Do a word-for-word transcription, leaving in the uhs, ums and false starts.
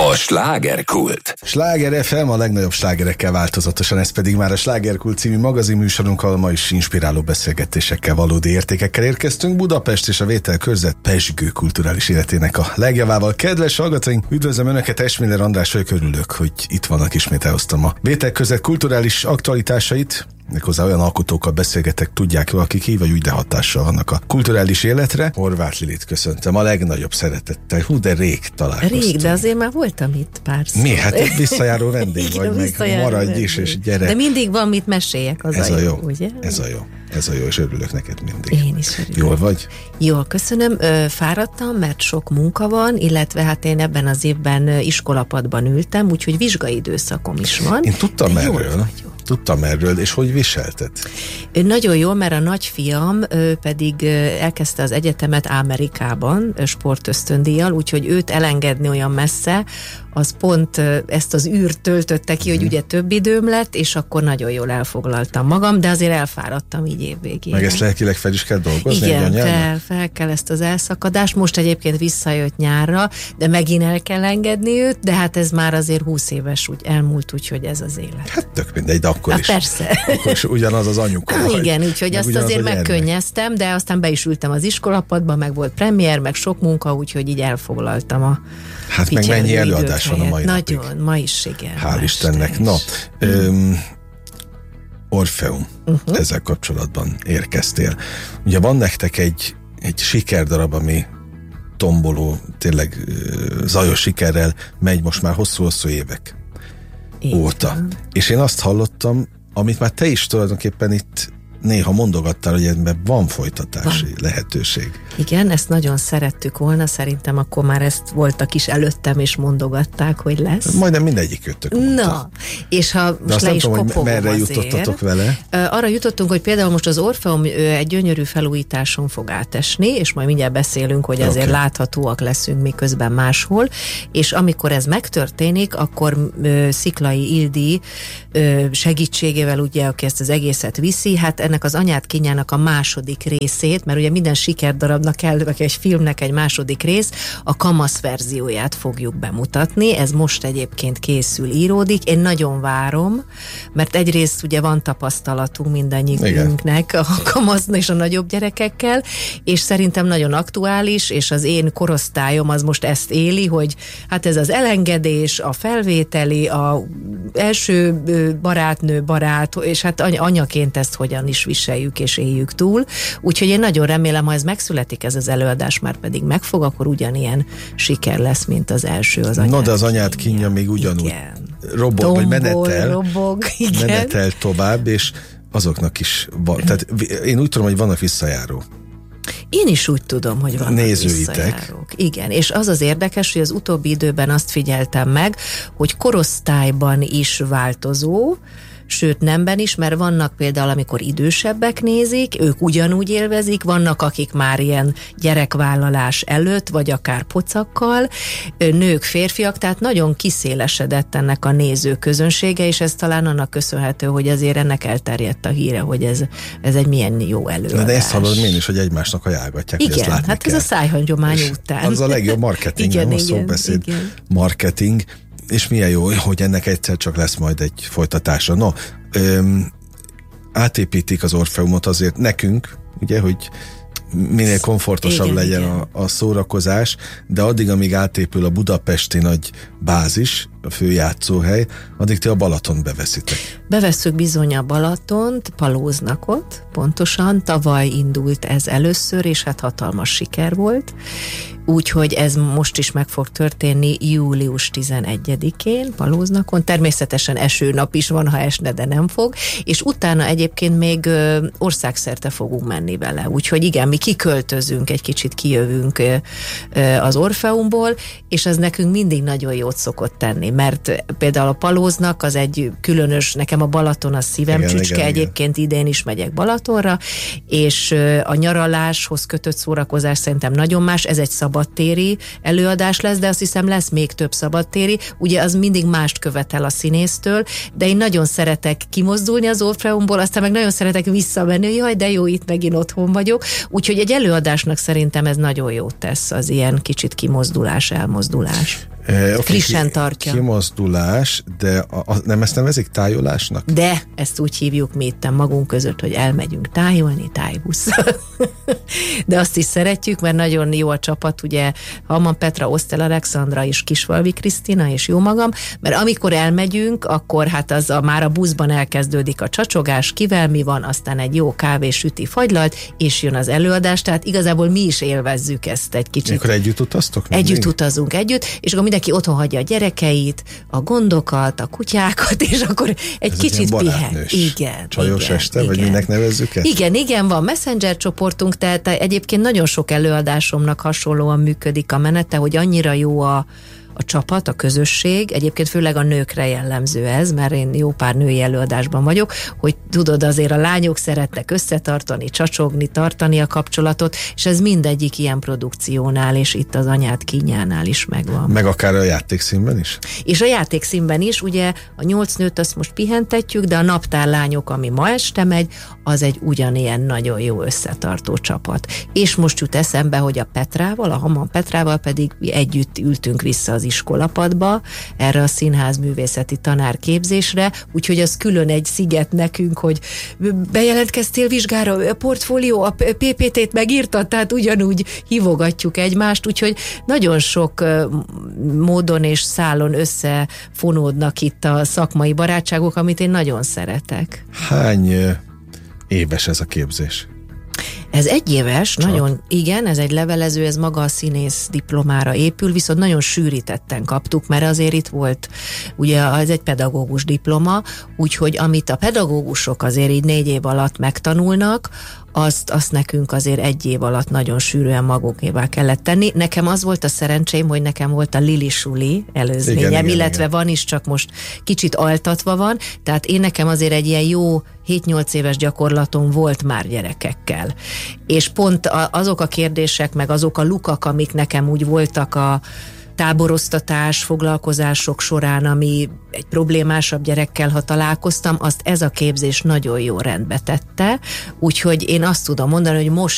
A slágerkult. Sláger ef em, a legnagyobb slágerekkel változatosan, ez pedig már a Slágerkult című magazinműsorunk, ahol ma is inspiráló beszélgetésekkel, valódi értékekkel érkeztünk Budapest és a Vételkörzet pezsgő kulturális életének a legjavával. Kedves hallgatóink, üdvözlöm Önöket, Esmiller András vagyok, örülök, hogy itt vannak, ismét elhoztam a Vételkörzet kulturális aktualitásait. Méghozzá olyan alkotókkal beszélgetek, tudják jól, akik így vagy úgy de hatással vannak a kulturális életre. Horváth Lilit köszöntöm a legnagyobb szeretettel. Hú, de rég találkoztunk. Rég, de azért már voltam itt párszor. Mi? Hát egy visszajáró vendég Igen, vagy, meg maradj vendég. is, és gyere. De mindig van mit meséljek, az Ez a a jó, jó, ugye? Ez a jó. Ez a jó, és örülök neked mindig. Én is örülök. Jól vagy? Jól, köszönöm. Ö, fáradtam, mert sok munka van, illetve hát én ebben az évben iskolapadban ültem, úgyhogy vizsgai időszakom is van. Én tudtam erről. Tudtam erről, és hogy viselted? Ő nagyon jó, mert a nagyfiam ő pedig elkezdte az egyetemet Amerikában sportösztöndíjjal, úgyhogy őt elengedni olyan messze, az pont ezt az űrt töltötte ki, hogy ugye több időm lett, és akkor nagyon jól elfoglaltam magam, de azért elfáradtam így évvégén. Meg ezt lelkileg fel is kell dolgozni? Igen, fel, fel kell ezt az elszakadást. Most egyébként visszajött nyárra, de megint el kell engedni őt, de hát ez már azért húsz éves úgy elmúlt, úgyhogy ez az élet. Hát tök mindegy, de akkor hát is. Persze. Akkor is ugyanaz az anyuka. Ah, igen, úgyhogy azt azért megkönnyeztem, de aztán be is ültem az iskolapadba, meg volt premier, meg sok munka, úgyhogy így elfoglaltam a Hát meg mennyi előadás van a mai napig. Nagyon, ma is igen. Hál' Istennek. No, öm, Orfeum, uh-huh. ezzel kapcsolatban érkeztél. Ugye van nektek egy, egy sikerdarab, ami tomboló, tényleg zajos sikerrel megy most már hosszú-hosszú évek igen. óta. És én azt hallottam, amit már te is tulajdonképpen itt néha mondogattál, hogy ebben van folytatási van. lehetőség. Igen, ezt nagyon szerettük volna, szerintem akkor már ezt voltak is előttem, és mondogatták, hogy lesz. Majdnem mindegyik jöttök mondta. Na, és ha de most le is tudom, kopogom merre azért. jutottatok vele? Arra jutottunk, hogy például most az Orfeum egy gyönyörű felújításon fog átesni, és majd mindjárt beszélünk, hogy azért okay. láthatóak leszünk miközben máshol, és amikor ez megtörténik, akkor Sziklai Ildi segítségével, ugye, aki ezt az egészet viszi, hát ennek az Anyád kínjának a második részét, mert ugye minden sikerdarabnak kell, vagy egy filmnek egy második rész, a kamasz verzióját fogjuk bemutatni. Ez most egyébként készül, íródik. Én nagyon várom, mert egyrészt ugye van tapasztalatunk mindannyiunknak a kamasz és a nagyobb gyerekekkel, és szerintem nagyon aktuális, és az én korosztályom az most ezt éli, hogy hát ez az elengedés, a felvételi, a első barátnő, barát, és hát anyaként ezt hogyan is viseljük és éljük túl. Úgyhogy én nagyon remélem, ha ez megszületik, ez az előadás már pedig megfog, akkor ugyanilyen siker lesz, mint az első az Anyád. No, de az Anyád kínja még ugyanúgy igen. robog, Tombol, vagy menetel, robog, igen. menetel tovább, és azoknak is van. Tehát én úgy tudom, hogy vannak visszajáró. Én is úgy tudom, hogy vannak nézőitek. Visszajárók. Igen, és az az érdekes, hogy az utóbbi időben azt figyeltem meg, hogy korosztályban is változó, sőt nemben is, mert vannak például, amikor idősebbek nézik, ők ugyanúgy élvezik, vannak, akik már ilyen gyerekvállalás előtt, vagy akár pocakkal, nők, férfiak, tehát nagyon kiszélesedett ennek a nézőközönsége, és ez talán annak köszönhető, hogy azért ennek elterjedt a híre, hogy ez, ez egy milyen jó előadás. De ezt hallod én is, hogy egymásnak ajánlgatják, igen, hogy ezt látni hát kell. Ez a szájhagyomány után. Az a legjobb marketing, igen, nem a szóbeszéd. Igen. Marketing. És milyen jó, hogy ennek egyszer csak lesz majd egy folytatása. No, öm, átépítik az Orfeumot azért nekünk, ugye, hogy minél komfortosabb igen, legyen igen. A, a szórakozás, de addig, amíg átépül a budapesti nagy bázis, a főjátszóhely, addig ti a Balatont beveszitek. Bevesszük bizony a Balatont, Palóznak ott, pontosan, tavaly indult ez először, és hát hatalmas siker volt, úgyhogy ez most is meg fog történni július tizenegyedikén Palóznakon, természetesen esőnap is van, ha esne, de nem fog, és utána egyébként még ö, országszerte fogunk menni vele, úgyhogy igen, mi kiköltözünk, egy kicsit kijövünk ö, ö, az Orfeumból, és ez nekünk mindig nagyon jót szokott tenni, mert például a Palóznak az egy különös, nekem a Balaton a szívem igen, csücske, igen, egyébként igen. idén is megyek Balatonra, és a nyaraláshoz kötött szórakozás szerintem nagyon más, ez egy szabadtéri előadás lesz, de azt hiszem lesz még több szabadtéri, ugye az mindig mást követel a színésztől, de én nagyon szeretek kimozdulni az Orfeumból, aztán meg nagyon szeretek visszamenni, hogy jaj, de jó, itt megint otthon vagyok, úgyhogy egy előadásnak szerintem ez nagyon jót tesz, az ilyen kicsit kimozdulás, elmozdulás. E, frissen ki, tartja. Kimozdulás, de a, a, nem ezt nevezik tájolásnak? De ezt úgy hívjuk mi itten magunk között, hogy elmegyünk tájolni tájbusszal. De azt is szeretjük, mert nagyon jó a csapat, ugye Hamman Petra, Osztel Alexandra és Kisfalvi Krisztina és jó magam, mert amikor elmegyünk, akkor hát az a, már a buszban elkezdődik a csacsogás, kivel mi van, aztán egy jó kávé, süti, fagylalt, és jön az előadás, tehát igazából mi is élvezzük ezt egy kicsit. Akkor együtt utaztok? Együtt mindig? Utazunk együtt, és akkor mindenki otthon hagyja a gyerekeit, a gondokat, a kutyákat, és akkor egy ez kicsit pihen. Igen. Csajos igen, este, igen. vagy minek nevezzük ezt? Igen, igen, van Messenger csoportunk, tehát egyébként nagyon sok előadásomnak hasonlóan működik a menete, hogy annyira jó a a csapat, a közösség, egyébként főleg a nőkre jellemző ez, mert én jó pár női előadásban vagyok, hogy tudod, azért a lányok szeretnek összetartani, csacsogni, tartani a kapcsolatot, és ez mindegyik ilyen produkciónál, és itt az Anyád kínjánál is megvan. Meg akár a játékszínben is? És a játékszínben is, ugye a nyolc nőt azt most pihentetjük, de a naptárlányok, ami ma este megy, az egy ugyanilyen nagyon jó összetartó csapat. És most jut eszembe, hogy a Petrával, a Hamman Petrával pedig együtt ültünk vissza az iskolapadba, erre a színházművészeti tanárképzésre, úgyhogy az külön egy sziget nekünk, hogy bejelentkeztél vizsgára, a portfólió, a pé pé té-t megírtad, tehát ugyanúgy hívogatjuk egymást, úgyhogy nagyon sok módon és szálon összefonódnak itt a szakmai barátságok, amit én nagyon szeretek. Hány éves ez a képzés? Ez egy éves, Csak. nagyon, igen, ez egy levelező, ez maga a színész diplomára épül, viszont nagyon sűrítetten kaptuk, mert azért itt volt, ugye ez egy pedagógus diploma, úgyhogy amit a pedagógusok azért így négy év alatt megtanulnak, azt, azt nekünk azért egy év alatt nagyon sűrűen magukévá kellett tenni. Nekem az volt a szerencsém, hogy nekem volt a Lili Suli előzményem, igen, igen, illetve igen. Van is, csak most kicsit altatva van, tehát én nekem azért egy ilyen jó hét-nyolc éves gyakorlatom volt már gyerekekkel. És pont azok a kérdések, meg azok a lukak, amik nekem úgy voltak a táboroztatás, foglalkozások során, ami egy problémásabb gyerekkel, ha találkoztam, azt ez a képzés nagyon jó rendbe tette, úgyhogy én azt tudom mondani, hogy most